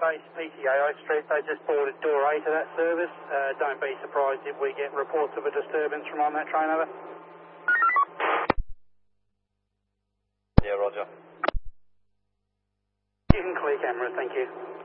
base, PCAI Street. They just boarded door A to that service. Don't be surprised if we get reports of a disturbance from on that train, over. Yeah, roger. You can clear camera, thank you.